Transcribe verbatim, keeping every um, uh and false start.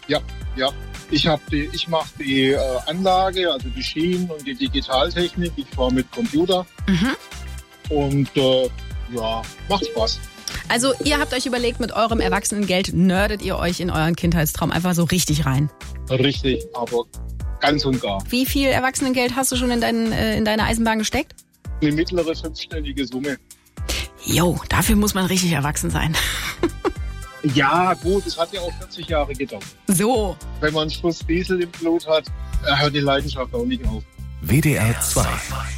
Ja, ja. Ich habe die, ich mache die äh, Anlage, also die Schienen und die Digitaltechnik. Ich fahre mit Computer. Mhm. Und äh, ja, macht Spaß. Also ihr habt euch überlegt, mit eurem Erwachsenengeld nerdet ihr euch in euren Kindheitstraum einfach so richtig rein. Richtig, aber ganz und gar. Wie viel Erwachsenengeld hast du schon in, deinen, äh, in deine Eisenbahn gesteckt? Eine mittlere fünfstellige Summe. Jo, dafür muss man richtig erwachsen sein. Ja, gut, es hat ja auch vierzig Jahre gedauert. So. Wenn man einen Schuss Diesel im Blut hat, hört die Leidenschaft auch nicht auf. W D R zwei